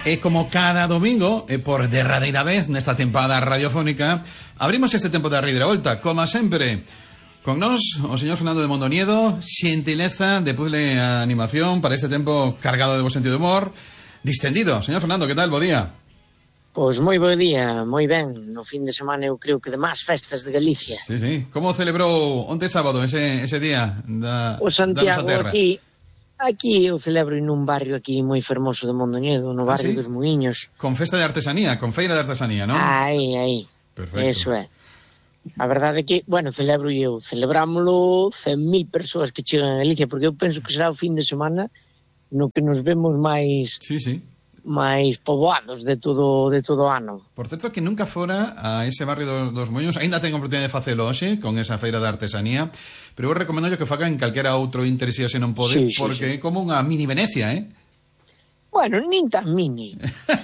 E como cada domingo, por derradeira vez nesta tempada radiofónica, abrimos este tempo de Riviravolta, como sempre, con nós, o señor Fernando de Mondoñedo, xentileza de puzzle a animación para este tempo cargado de bo sentido de humor, distendido. Señor Fernando, que tal? Bo día. Pois moi bo día, moi ben. No fin de semana eu creo que de máis festas de Galicia. Sí, sí. Como celebrou onte sábado ese día da o Santiago da nosa terra? Aquí eu celebro en un barrio aquí moi fermoso de Mondoñedo, no barrio dos Muiños. Con festa de artesanía, con feira de artesanía, non? Aí. Perfecto. Eso é. A verdade é que, bueno, celebro eu. Celebrámoslo 100.000 persoas que chegan a Galicia, porque eu penso que será o fin de semana no que nos vemos máis... Sí. máis poboados de todo o ano. Por certo, que nunca fora a ese barrio dos Moños, ainda tengo oportunidade de facelo hoxe con esa feira de artesanía, pero eu recomendo que faga en calquera outro interese se non pode, porque é como unha mini Venecia, Bueno, nin tan mini.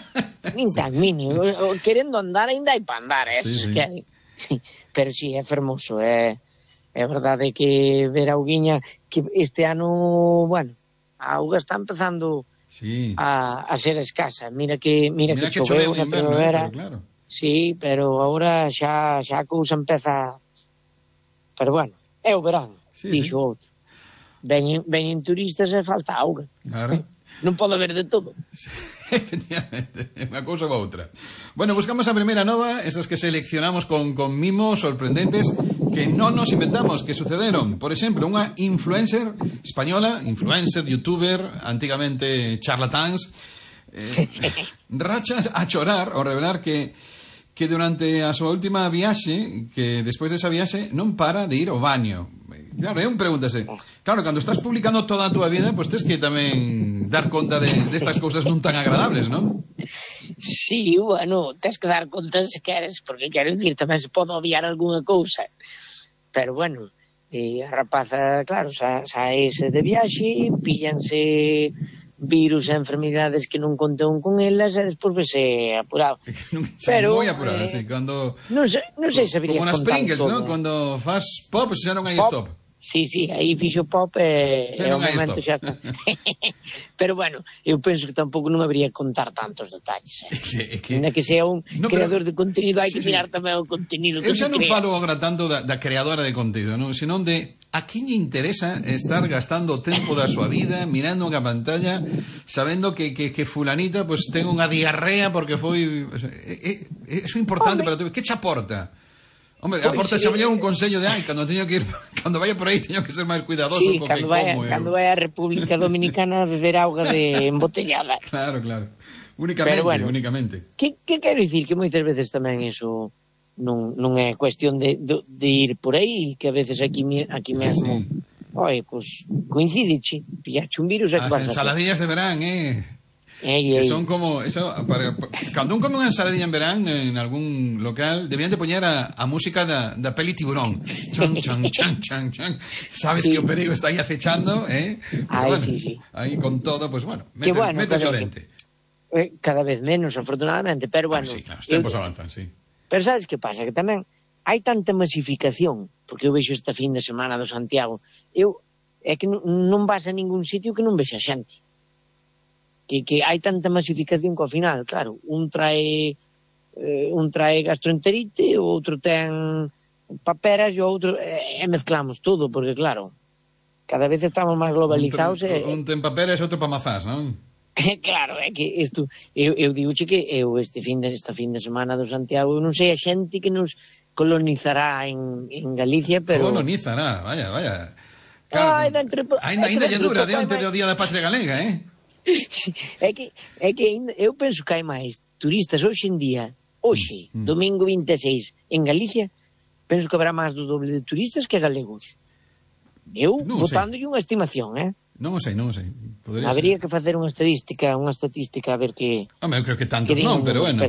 Querendo andar, ainda hai para andar, que hai. Pero sí, é fermoso, é verdade que ver a auguiña, que este ano, bueno, a auga está empezando... Sí. A ser escasa. Mira que choveu na primavera. Claro. Sí, pero agora xa a cousa empeza. Pero bueno, é o verán, dixo outro. Veñen turistas e falta auga. Claro. Non pode haber de todo. Sí, efectivamente, unha cousa ou outra. Bueno, buscamos a primeira nova, esas que seleccionamos con mimos sorprendentes que non nos inventamos, que sucederon. Por exemplo, unha influencer española, youtuber, antigamente charlatáns, rachas a chorar ao revelar que durante a súa última viaxe, que despois desa viaxe non para de ir ao baño. Claro, pregúntase. Claro, cando estás publicando toda a túa vida, pois tes que tamén dar conta destas cousas non tan agradables, non? Sí, bueno, tes que dar conta se queres, porque quero dicir, tamén se pode obviar algunha cousa. Pero bueno, a rapaza, claro, saese de viaxe, píllanse virus e enfermidades que non contou con elas e despois vese apurado. Pero moi apurado, sí, cando non sei se habería como nas Pringles, non? Cando faz pop, xa non hai stop. Sí, aí fixo pop e ao momento xa está. Pero bueno, eu penso que tampouco non habería que contar tantos detalles. Ainda que sea un creador de contenido, hai que mirar tamén o contenido que se crea. Eu xa non falo agora tanto da creadora de contido, non? Senón de a quen lle interesa estar gastando o tempo da súa vida mirando unha pantalla sabendo que fulanita pues ten unha diarrea porque foi... Eso é importante para tú. Que che aporta? Hombre, aporta xa mellor un consello de cando vaya por aí teño que ser máis cuidadoso co que como. Cando vai a República Dominicana a beber auga de embotellada. Claro. Únicamente. Que quero dicir? Que moitas veces tamén iso non é cuestión de ir por aí, que a veces aquí mesmo pois coincidiche, pillache un virus e que vas a... As ensaladillas de verán, que son como eso, cando un come unha ensaladilla en verán en algún local debían de poñer a música da peli Tiburón, chan, sabes que o perigo está aí acechando, pero bueno, sí. Aí con todo, pues bueno, mete llorente. Cada vez menos, afortunadamente, pero bueno, sí, claro, os tempos avanzan, sí. Pero sabes que pasa? Que tamén hai tanta masificación, porque eu vexo esta fin de semana do Santiago, é que non vas a ningún sitio que non vexa xente. Que hai tanta masificación que ao final, claro, un trae gastroenterite, o outro ten paperas e o outro mezclamos todo, porque claro, cada vez estamos máis globalizados. Un ten paperas e outro pa mazás, non? Claro, é que isto eu digoche que esta fin de semana do Santiago, eu non sei a xente que nos colonizará en Galicia, pero... Colonizará, vaya. Claro, ainda lle dura diante do Día da Patria Galega, É que eu penso que hai máis turistas hoxe en día, domingo 26, en Galicia, penso que habrá máis do doble de turistas que galegos. Eu, botándolle unha estimación, Non o sei. Habería que facer unha estatística a ver que... Home, eu creo que tantos non, pero bueno.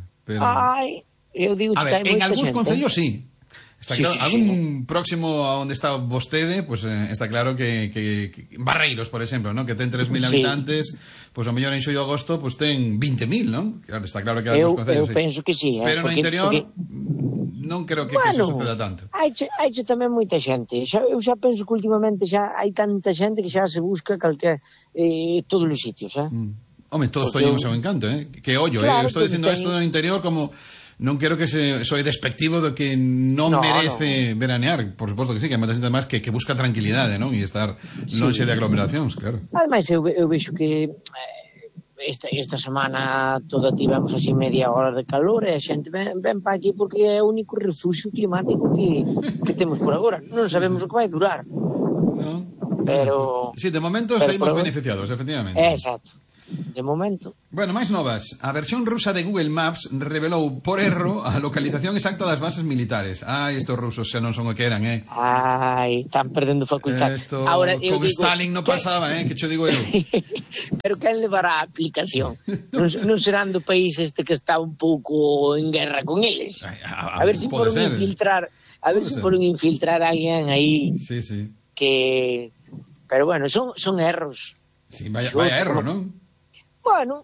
Eu digo que hai moita xente. En algúns concellos sí. Está claro, algún próximo a onde está vostede, pues está claro que Barreiros, por exemplo, ¿no? Que ten 3.000 habitantes, pues o mellor en xullo e agosto pues ten 20.000, ¿no? Claro, está claro que algúns concellos eu penso que sí, pero no interior non creo que eso suceda tanto. Hai tamén moita xente. Eu xa penso que últimamente xa hai tanta xente que xa se busca todos os sitios, Home, todos teñen o seu encanto, que ollo, Claro, estou dicindo ten- isto do interior como non quero que soy despectivo do que non merece veranear. Por suposto que sí, que hai moita xente máis que busca tranquilidade, non? E estar lonxe de aglomeracións, claro. Ademais, eu vexo que esta semana toda tivemos así media hora de calor e a xente ven para aquí porque é o único refugio climático que temos por agora. Non sabemos o que vai durar. No. Pero... Sí, de momento saímos beneficiados, efectivamente. Exacto. De momento. Bueno, máis novas. A versión rusa de Google Maps revelou por erro a localización exacta das bases militares. Estos rusos xa non son o que eran, Están perdendo facultad. Ahora, con Stalin non pasaba, que cho digo eu. Pero quen levará a aplicación? Non serán do país este que está un pouco en guerra con eles. A ver se foron infiltrar, foron infiltrar a alguén aí. Sí. Que... Pero bueno, son erros. Sí, vaya erro, non? Bueno,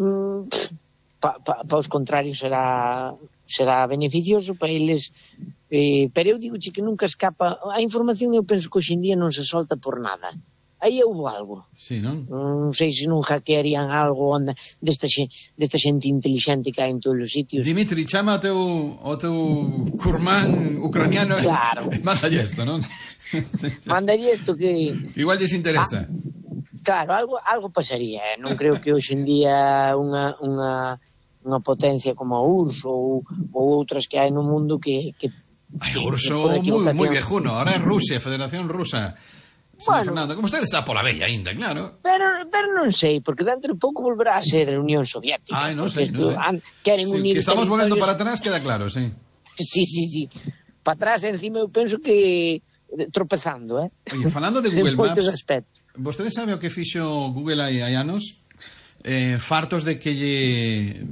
para os contrarios será beneficioso para eles, pero eu digo que nunca escapa a información. Eu penso que hoxe en día non se solta por nada. Aí houve algo. Sí, non? Non sei se non hackearían algo desta xente inteligente que hai en todos os sitios. Dimitri, chama o teu curmán ucraniano. Claro. Mándalle isto, non? Mándalle isto que... Igual lles interesa. Claro, algo pasaría. Non creo que hoxe en día unha potencia como a URSS ou outras que hai no mundo que URSS moi viejuno. Ahora é Rusia, Federación Rusa. Bueno, Fernando, como usted está pola bella ainda, claro. Pero non sei, porque dentro de pouco volverá a ser a Unión Soviética. Non sei. Queren unir que estamos volvendo para atrás, queda claro, sí. Sí. Para atrás, encima, eu penso que tropezando, Oye, falando de Google Maps, aspectos. Vostede sabe o que fixo Google hai anos? Fartos de que lle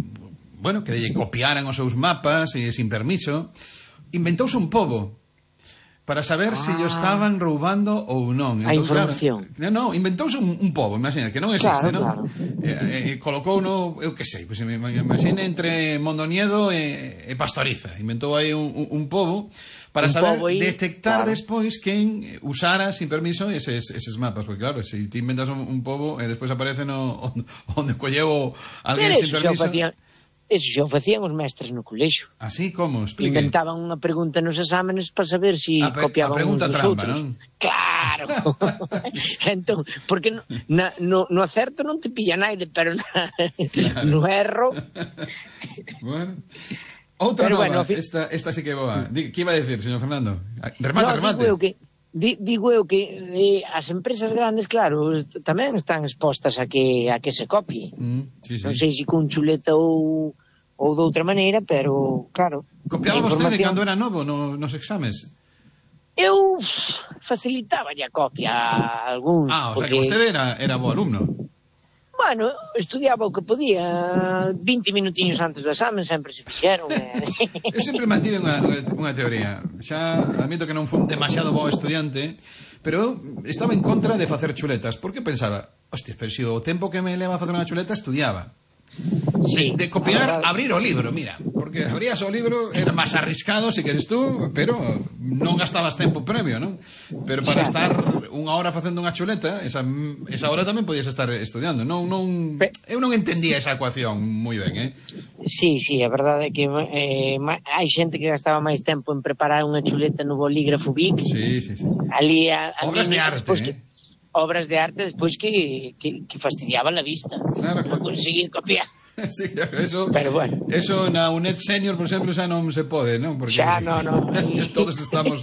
copiaran os seus mapas sin permiso, inventouse un pobo para saber se lo estaban roubando ou non. A información. Claro, inventouse un pobo, imagina, que non existe, claro. Colocou eu que sei, pues, imagina entre Mondoñedo e Pastoriza. Inventou aí un pobo para saber detectar despois quen usara sin permiso eses mapas, porque claro, se ti inventas un pobo e despois aparece onde colleu alguén sin permiso. Eso xa o facían os mestres no colexio. Así como? Explique. Inventaban unha pregunta nos exámenes para saber se copiaban uns dos trampa, outros. Non? Claro. Entón, porque no acerto non te pilla naide, pero no erro. Bueno. Outra nova, esta sí que é boa. Que iba a decir, señor Fernando? Remate. Digo eu que as empresas grandes, claro, tamén están expostas a que se copie. Sí. Non sei se con chuleta ou de outra maneira, pero claro. Copiaba vostede cando era novo nos exames? Eu facilitaba a copia a algúns. O sea que vostede era bo alumno. Bueno, estudiaba o que podía 20 minutiños antes do examen, sempre se fixeron. Eu sempre mantive unha teoría. Xa admito que non fui un demasiado bo estudiante, pero eu estaba en contra de facer chuletas, porque pensaba, hostia, pero se o tempo que me leva a facer unha chuleta estudiaba. Sí, de copiar, abrir o libro, mira, porque abrías o libro, era máis arriscado, se queres tú, pero non gastabas tempo premio, non? Pero para estar unha hora facendo unha chuleta, esa hora tamén podías estar estudiando. Eu non entendía esa ecuación moi ben, Sí, a verdade é que hai xente que gastaba máis tempo en preparar unha chuleta no bolígrafo Bic. Sí. Ali obras de arte, obras de arte despois que fastidiaban a vista. Claro. Para conseguir copiar. Sí, eso, pero bueno. Eso na UNED Senior, por exemplo, xa non se pode, non? Porque xa non. Todos estamos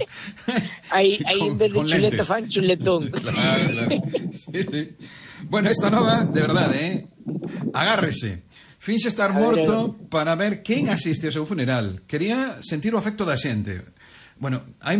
aí en vez de chuleta fan chuletón. Claro. Sí. Bueno, esta nova, de verdade, agárrese. Finxe estar morto para ver quen asiste ao seu funeral. Quería sentir o afecto da xente. Bueno, hai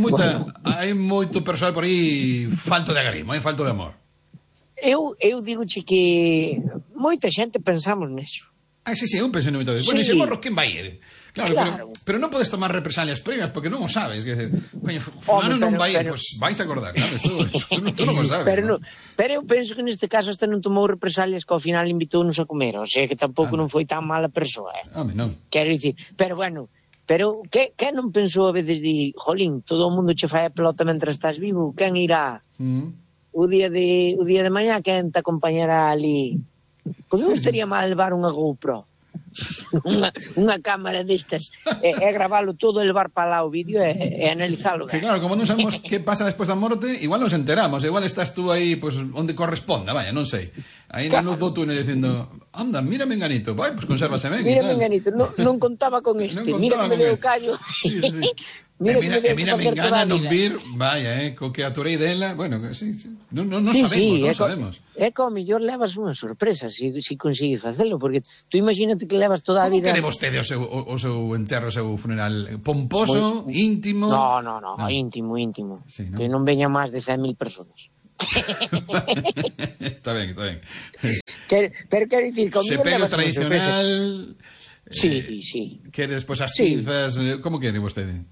moito persoal por aí falto de agrimo, falto de amor. Eu digo que moita xente pensamos neso. Sí, eu penso moito disso. Bueno, e se morro, quen vai ir? Claro. Pero non podes tomar represalias previas porque non o sabes. Que dizer, coño, fulano non vai ir, pois vais a acordar, claro, tú non o sabes. Pero eu penso que neste caso hasta non tomou represalias que ao final invitounos a comer, o sea que tampouco non foi tan mala persoa. Non. Quero dicir, pero bueno, que non pensou a veces de, jolín, todo o mundo che fai a pelota mentre estás vivo, quen irá? O día de mañá, quen te acompañará ali Pois non estaría mal levar unha GoPro. unha cámara destas e gravalo todo, e levar para lá o vídeo e analizalo. Que claro, como non sabemos que pasa despois da morte, igual nos enteramos, igual estás tú aí pues, onde corresponda, vaya, non sei. Aí na luz do túnel dicindo, anda, mira Menganito, vai, pues consérvase ben. Mira Menganito, non contaba con este, mira que me deu callo. Sí. Mira Mengana non vir, vaya, co que aturei dela, bueno, sí. Non sabemos. É que ao mellor levas unha sorpresa se consigues facelo, porque tú imagínate que levas toda a vida... Como quere vostede o seu enterro, o seu funeral? Pomposo, íntimo? No, íntimo. Sí, ¿no? Que non veña máis de 100.000 personas. Está ben. Pero quero dicir que ao mellor sepelio levas tradicional... Sí. Queres, pois, as cinzas... Como quere vostede?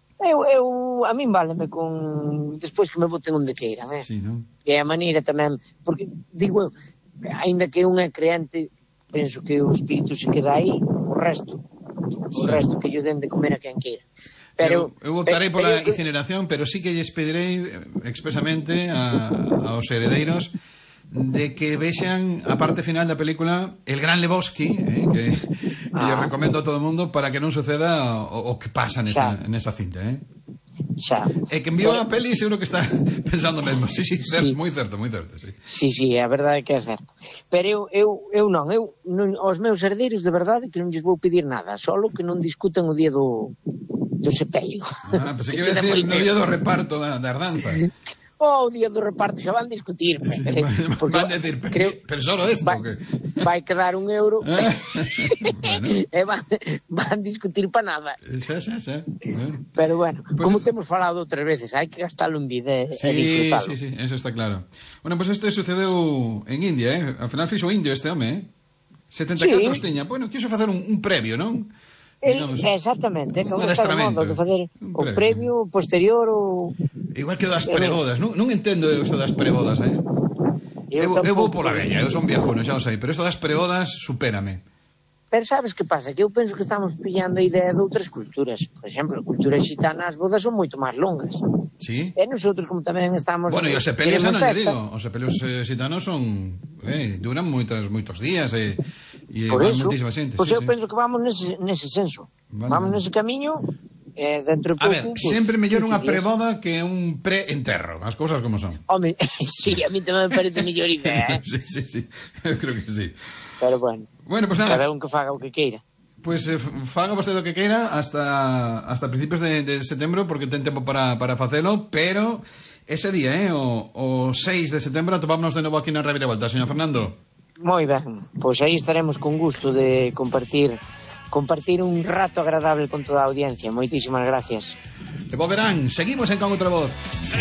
A min váleme con despois que me boten onde queiran, Sí, non? E a maneira tamén, porque digo eu, aínda que un é creente, penso que o espírito se queda aí, o resto que lle den de comer a quen queira. Pero eu votarei pola incineración, pero sí que lles pedirei expresamente aos heredeiros de que vexan a parte final da película El Gran Lebowski, que yo recomendo a todo o mundo para que non suceda o que pasa nesa cinta, Xa. E que enviou a peli seguro que está pensando mesmo. Sí, moi certo, sí. Sí, a verdade é que é certo. Pero eu non, aos meus herdeiros de verdade que non lles vou pedir nada, solo que non discutan o día do sepelio. Pensei que iba a decir no día do reparto da herdanza. O día do reparto xa van discutir, sí, van decir, pero solo esto vai quedar €1 bueno. E van discutir para nada. Xa. Pero bueno, pues, como temos falado outras veces, hai que gastalo en vida e disfrutalo. Sí, eso está claro. Bueno, pues este sucedeu en India, Al final fixo indio este home, 74 tiña. Bueno, quiso facer un previo, non? Exactamente, que agora está de moda de facer o previo, o posterior igual que o das prebodas, non entendo isto das prebodas, eu vou pola veña, eu son viejuno, xa o sei, pero isto das prebodas supérame. Pero sabes que pasa? Que eu penso que estamos pillando a idea de outras culturas. Por exemplo, a cultura xitana, as bodas son moito máis longas. Sí. E nosotros, como tamén estamos... Bueno, e os sepelios non digo, os sepelios xitanos son duran moitos días por eso, pois eu penso que vamos nese senso. Vamos nese camiño dentro de pouco... A ver, sempre mellor unha preboda que un pre-enterro, as cousas como son. Home, sí, a mí tamén me parece mellor idea, Sí, eu creo que sí. Pero bueno, pues nada, cada un que faga o que queira. Pues faga vostede o que queira hasta principios de setembro, porque ten tempo para facelo, pero ese día, o 6 de setembro, atopámonos de novo aquí na Reviravolta, señor Fernando. Moi ben, pois aí estaremos con gusto de compartir un rato agradable con toda a audiencia. Moitísimas gracias. E volverán, seguimos en Con Outra Voz.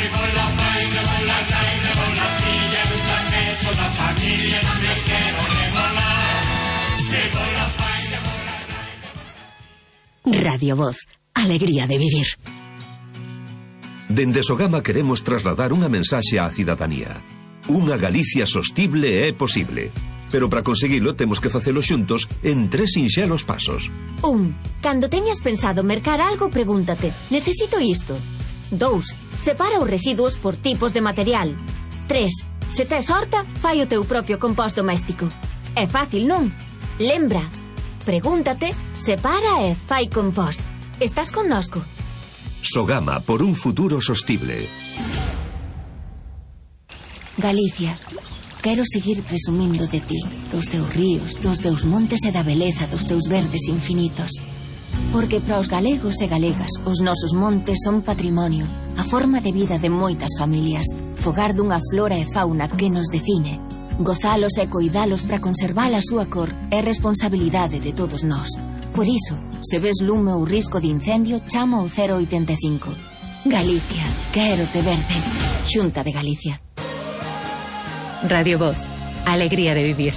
Radio Voz, alegría de vivir. Dende Sogama queremos trasladar unha mensaxe á cidadanía. Unha Galicia sostible é posible. Pero para conseguilo temos que facelo xuntos en 3 sinxelos pasos. 1. Cando teñas pensado mercar algo, pregúntate: necesito isto? 2. Separa os residuos por tipos de material. 3. Se tes horta, fai o teu propio compost doméstico. É fácil, non? Lembra, pregúntate, separa e fai compost. Estás connosco? Sogama, por un futuro sostible. Galicia, quero seguir presumindo de ti, dos teus ríos, dos teus montes e da beleza dos teus verdes infinitos. Porque para os galegos e galegas, os nosos montes son patrimonio, a forma de vida de moitas familias, fogar dunha flora e fauna que nos define. Gozalos e coidalos para conservar a súa cor é responsabilidade de todos nós. Por iso, se ves lume ou risco de incendio, chama ao 085. Galicia, quero te verde. Xunta de Galicia. Radio Voz, alegría de vivir.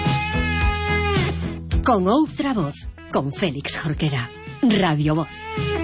Con Outra Voz, con Félix Jorquera. Radio Voz.